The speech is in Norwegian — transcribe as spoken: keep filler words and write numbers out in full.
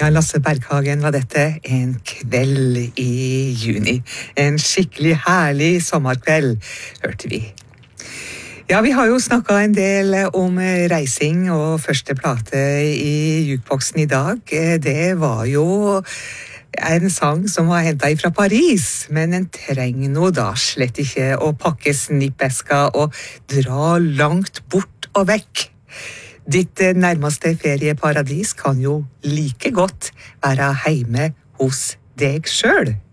Ja, Lasse Berghagen var dette en kveld i juni. En skikkelig herlig sommerkveld, hørte vi. Ja, vi har jo snakket en del om reising, og første plate i jukeboksen i dag, det var jo en sang som var hentet fra Paris, men en trenger nå da slett ikke å pakke snippeska og dra langt bort og vekk. Ditt nærmeste ferieparadis kan jo like godt være hjemme hos deg selv.